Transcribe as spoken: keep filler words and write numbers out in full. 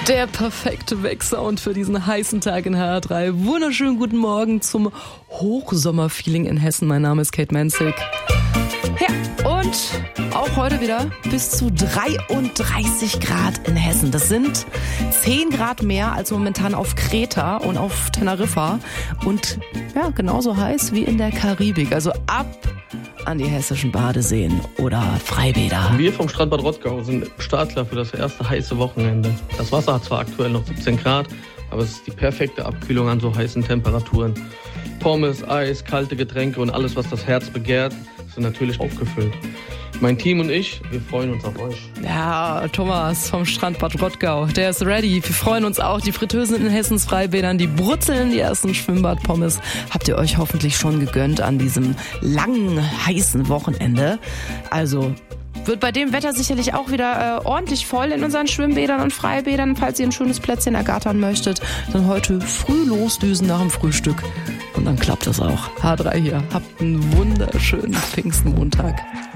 Der perfekte Wegsound für diesen heißen Tag in H R drei. Wunderschönen guten Morgen zum Hochsommerfeeling in Hessen. Mein Name ist Kate Menzig. Ja, und auch heute wieder bis zu dreiunddreißig Grad in Hessen. Das sind zehn Grad mehr als momentan auf Kreta und auf Teneriffa. Und ja, genauso heiß wie in der Karibik. Also ab an die hessischen Badeseen oder Freibäder. Wir vom Strandbad Rottgau sind Startklar für das erste heiße Wochenende. Das Wasser hat zwar aktuell noch siebzehn Grad, aber es ist die perfekte Abkühlung an so heißen Temperaturen. Pommes, Eis, kalte Getränke und alles, was das Herz begehrt, sind natürlich aufgefüllt. Mein Team und ich, wir freuen uns auf euch. Ja, Thomas vom Strandbad Rottgau, der ist ready. Wir freuen uns auch. Die Fritteusen in Hessens Freibädern, die brutzeln die ersten Schwimmbadpommes. Habt ihr euch hoffentlich schon gegönnt an diesem langen, heißen Wochenende. Also wird bei dem Wetter sicherlich auch wieder äh, ordentlich voll in unseren Schwimmbädern und Freibädern. Falls ihr ein schönes Plätzchen ergattern möchtet, dann heute früh losdüsen nach dem Frühstück. Und dann klappt das auch. H drei hier. Habt einen wunderschönen Pfingstmontag.